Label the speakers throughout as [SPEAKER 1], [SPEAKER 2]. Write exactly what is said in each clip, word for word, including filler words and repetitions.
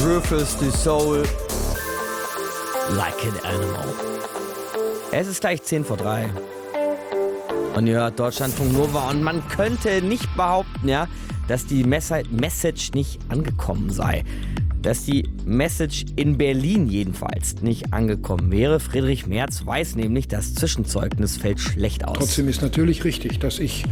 [SPEAKER 1] Rufus du Soul, Like an Animal. Es ist gleich zehn vor drei. Und ihr hört Deutschlandfunk Nova und man könnte nicht behaupten, ja, dass die Message nicht angekommen sei. Dass die Message in Berlin jedenfalls nicht angekommen wäre. Friedrich Merz weiß nämlich, das Zwischenzeugnis fällt schlecht aus.
[SPEAKER 2] Trotzdem ist natürlich richtig, dass ich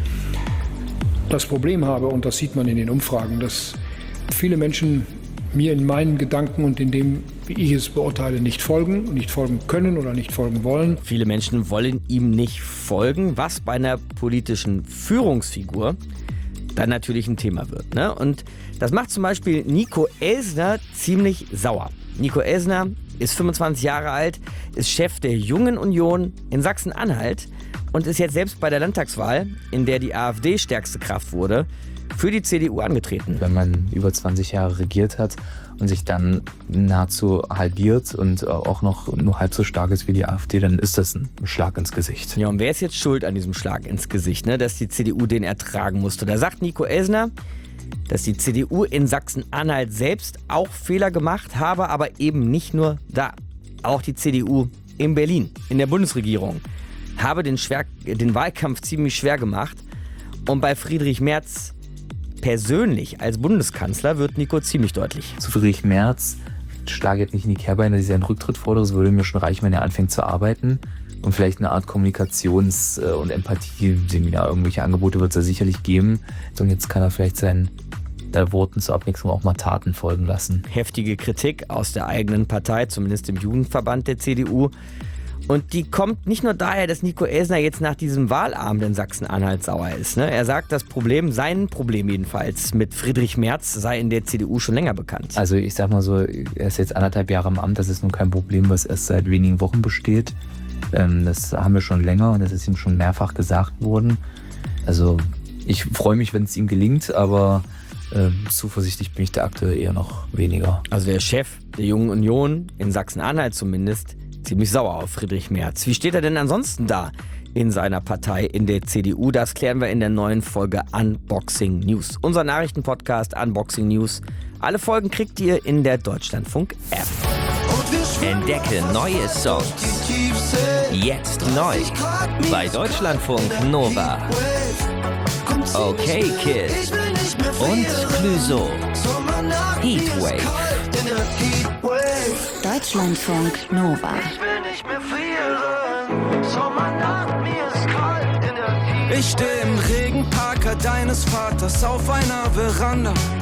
[SPEAKER 2] das Problem habe, und das sieht man in den Umfragen, dass viele Menschen mir in meinen Gedanken und in dem, wie ich es beurteile, nicht folgen, nicht folgen können oder nicht folgen wollen.
[SPEAKER 1] Viele Menschen wollen ihm nicht folgen, was bei einer politischen Führungsfigur dann natürlich ein Thema wird, ne? Und das macht zum Beispiel Nico Elsner ziemlich sauer. Nico Elsner ist fünfundzwanzig Jahre alt, ist Chef der Jungen Union in Sachsen-Anhalt und ist jetzt selbst bei der Landtagswahl, in der die AfD stärkste Kraft wurde, für die C D U angetreten.
[SPEAKER 3] Wenn man über zwanzig Jahre regiert hat und sich dann nahezu halbiert und auch noch nur halb so stark ist wie die AfD, dann ist das ein Schlag ins Gesicht.
[SPEAKER 1] Ja, und wer ist jetzt schuld an diesem Schlag ins Gesicht, ne, dass die C D U den ertragen musste? Da sagt Nico Elsner, dass die C D U in Sachsen-Anhalt selbst auch Fehler gemacht habe, aber eben nicht nur da. Auch die C D U in Berlin, in der Bundesregierung, habe den, schwer, den Wahlkampf ziemlich schwer gemacht. Und bei Friedrich Merz persönlich als Bundeskanzler wird Nico ziemlich deutlich.
[SPEAKER 3] Zu Friedrich Merz schlage jetzt nicht in die Kehrbeine, dass ich seinen Rücktritt fordere. Es würde mir schon reichen, wenn er anfängt zu arbeiten. Und vielleicht eine Art Kommunikations- und Empathie-Seminar. Irgendwelche Angebote wird es ja sicherlich geben. Und jetzt kann er vielleicht seinen äh, Worten zur Abwechslung auch mal Taten folgen lassen.
[SPEAKER 1] Heftige Kritik aus der eigenen Partei, zumindest im Jugendverband der C D U. Und die kommt nicht nur daher, dass Nico Elsner jetzt nach diesem Wahlabend in Sachsen-Anhalt sauer ist. Ne? Er sagt, das Problem, sein Problem jedenfalls mit Friedrich Merz sei in der C D U schon länger bekannt.
[SPEAKER 3] Also ich sag mal so, er ist jetzt anderthalb Jahre im Amt. Das ist nun kein Problem, was erst seit wenigen Wochen besteht. Ähm, das haben wir schon länger und das ist ihm schon mehrfach gesagt worden. Also ich freue mich, wenn es ihm gelingt, aber äh, zuversichtlich bin ich da aktuell eher noch weniger.
[SPEAKER 1] Also der Chef der Jungen Union, in Sachsen-Anhalt zumindest, ziemlich sauer auf Friedrich Merz. Wie steht er denn ansonsten da in seiner Partei, in der C D U? Das klären wir in der neuen Folge Unboxing News. Unser Nachrichtenpodcast Unboxing News. Alle Folgen kriegt ihr in der Deutschlandfunk-App. Entdecke neue Songs. Jetzt neu. Bei Deutschlandfunk Nova. Okay Kid. Und Clouseau. Heatwave.
[SPEAKER 4] Deutschlandfunk Nova.
[SPEAKER 5] Ich will nicht mehr frieren. Sommernacht, mir ist kalt in der Heat. Ich stehe im Regenparker deines Vaters auf einer Veranda.